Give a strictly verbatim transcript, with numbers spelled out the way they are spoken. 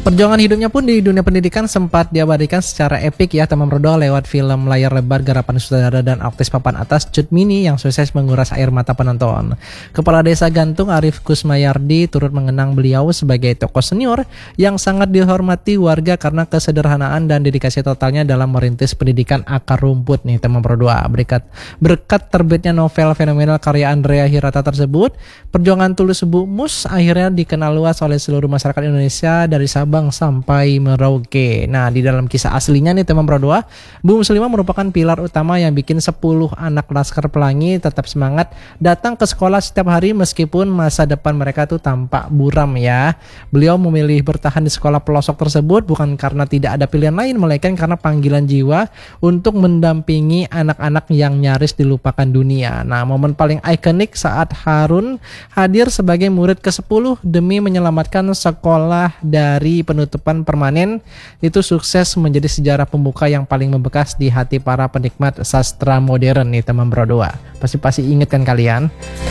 Perjuangan hidupnya pun di dunia pendidikan sempat diabadikan secara epik ya teman berdua lewat film layar lebar garapan sutradara dan aktris papan atas Cut Mini yang sukses menguras air mata penonton. Kepala Desa Gantung Arief Kusmayardi turut mengenang beliau sebagai tokoh senior yang sangat dihormati warga karena kesederhanaan dan dedikasi totalnya dalam merintis pendidikan akar rumput nih teman berdua. Berkat berkat terbitnya novel fenomenal karya Andrea Hirata tersebut, perjuangan tulus Bu Mus akhirnya dikenal luas oleh seluruh masyarakat Indonesia dari Sabang Bang sampai Merauke. Nah, di dalam kisah aslinya nih teman berdua, Bu Muslimah merupakan pilar utama yang bikin sepuluh anak Laskar Pelangi tetap semangat datang ke sekolah setiap hari meskipun masa depan mereka tuh tampak buram ya. Beliau memilih bertahan di sekolah pelosok tersebut bukan karena tidak ada pilihan lain, melainkan karena panggilan jiwa untuk mendampingi anak-anak yang nyaris dilupakan dunia. Nah, momen paling ikonik saat Harun hadir sebagai murid kesepuluh demi menyelamatkan sekolah dari penutupan permanen itu sukses menjadi sejarah pembuka yang paling membekas di hati para penikmat sastra modern nih teman berdua. Pasti-pasti inget kan kalian?